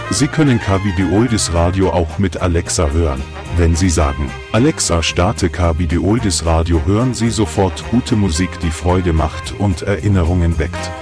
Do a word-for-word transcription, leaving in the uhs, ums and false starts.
Sie können Carbidioldes Radio auch mit Alexa hören. Wenn Sie sagen, Alexa, starte Carbidioldes Radio, hören Sie sofort gute Musik, die Freude macht und Erinnerungen weckt.